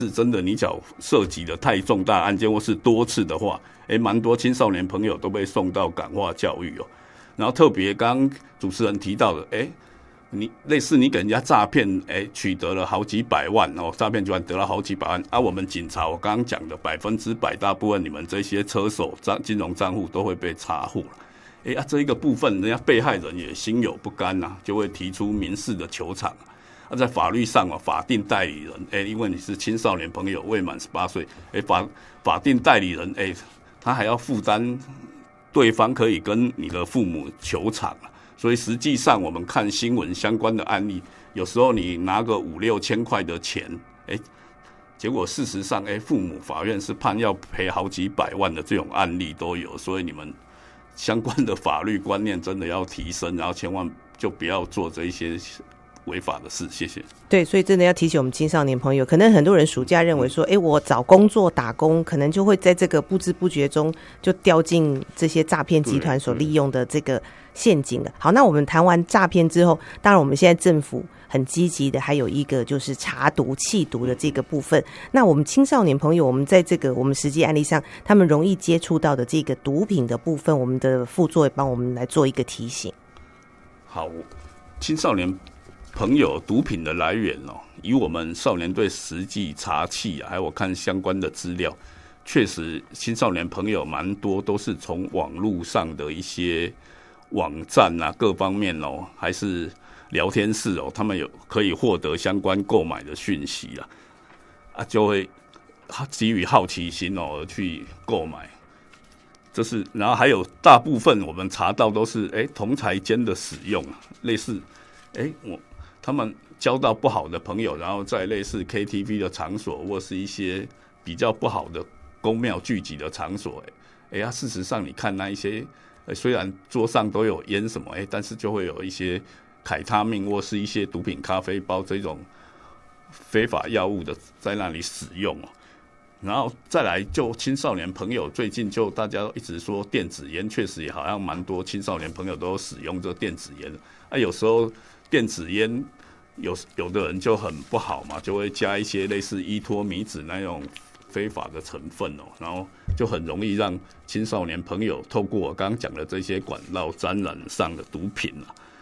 是真的，你只要涉及的太重大案件或是多次的话，蛮多青少年朋友都被送到感化教育哦。然后特别刚刚主持人提到的，你类似你给人家诈骗，取得了好几百万哦，诈骗集团得了好几百万啊。我们警察我刚刚讲的100%，大部分你们这些车手金融账户都会被查户了。这一个部分，人家被害人也心有不甘啊，就会提出民事的求偿。在法律上法定代理人，因为你是青少年朋友未满18岁，法定代理人，他还要负担对方可以跟你的父母求偿。所以实际上我们看新闻相关的案例，有时候你拿个5、6千块的钱，结果事实上，父母法院是判要赔好几百万的这种案例都有。所以你们相关的法律观念真的要提升，然后千万就不要做这一些违法的事。谢谢。 对，所以真的要提醒我们青少年朋友，可能很多人暑假认为说，我找工作打工，可能就会在这个不知不觉中就掉进这些诈骗集团所利用的这个陷阱了。好，那我们谈完诈骗之后，当然我们现在政府很积极的还有一个就是查毒缉毒的这个部分。那我们青少年朋友，我们在这个我们实际案例上，他们容易接触到的这个毒品的部分，我们的副座也帮我们来做一个提醒。 好，青少年朋友毒品的来源以我们少年队实际查缉还有我看相关的资料，确实青少年朋友蛮多都是从网络上的一些网站各方面还是聊天室他们有可以获得相关购买的讯息就会基于好奇心而去购买。这是，然后还有大部分我们查到都是同侪间的使用，类似他们交到不好的朋友，然后在类似 KTV 的场所或是一些比较不好的公庙聚集的场所，事实上你看那一些，虽然桌上都有烟什么，但是就会有一些凯他命或是一些毒品咖啡包这种非法药物的在那里使用然后再来就青少年朋友，最近就大家一直说电子烟，确实也好像蛮多青少年朋友都使用这电子烟有时候电子烟有的人就很不好嘛，就会加一些类似依托米酯那种非法的成分然后就很容易让青少年朋友透过我刚刚讲的这些管道沾染上的毒品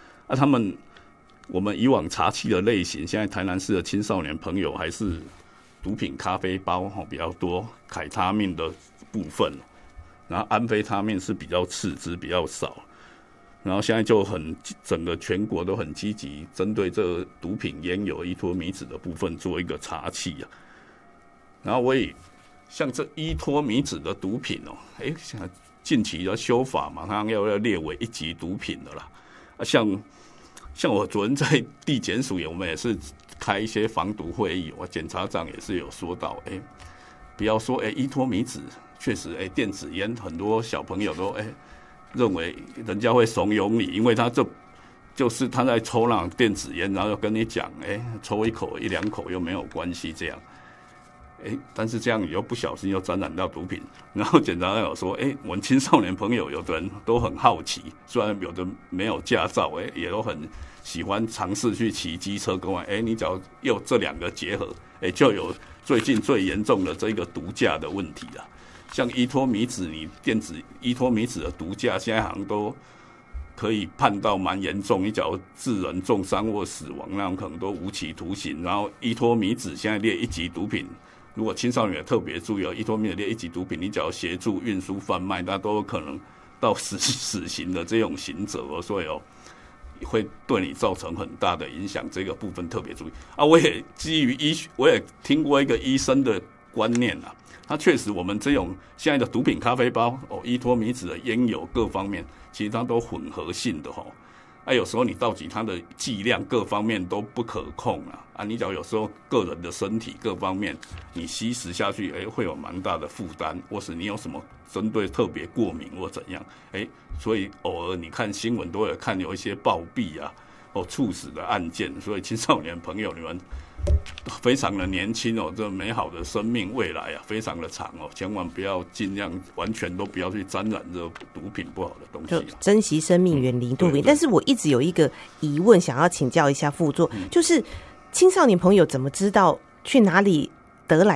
我们以往查缉的类型，现在台南市的青少年朋友还是毒品咖啡包比较多，凯他命的部分，然后安非他命是比较次之，比较少。然后现在就整个全国都很积极针对这个毒品烟油依托米酯的部分做一个查缉然后我也像这依托米酯的毒品近期要修法，马上要列为1级毒品的啦像我昨天在地检署我们也是开一些防毒会议，我检察长也是有说到不要说依托米酯，确实电子烟很多小朋友都认为人家会怂恿你，因为他就是他在抽那种电子烟，然后又跟你讲抽1口1、2口又没有关系这样但是这样你又不小心又沾染到毒品。然后检察长有说我们青少年朋友有的人都很好奇，虽然有的没有驾照也都很喜欢尝试去骑机车跟我你只要用这2个结合就有最近最严重的这个毒驾的问题像依托米酯，你电子依托米酯的毒驾现在好像都可以判到蛮严重，你只要致人重伤或死亡那种可能都无期徒刑。然后依托米酯现在列1级毒品，如果青少年也特别注意依托米酯列1级毒品，你只要协助运输贩卖，那都有可能到死刑的这种刑责所以会对你造成很大的影响，这个部分特别注意我也基于我也听过一个医生的观念他确实我们这种现在的毒品咖啡包依托米酯的烟油各方面其实它都混合性的有时候你到底它的剂量各方面都不可控你只要有时候个人的身体各方面你吸食下去会有蛮大的负担，或是你有什么针对特别过敏或怎样所以偶尔你看新闻都有看有一些暴毙猝死的案件。所以青少年朋友你们非常的年轻这美好的生命未来非常的长千万不要尽量完全都不要去沾染这毒品不好的东西就珍惜生命，远离毒品。但是我一直有一个疑问想要请教一下副座，就是青少年朋友怎么知道去哪里得来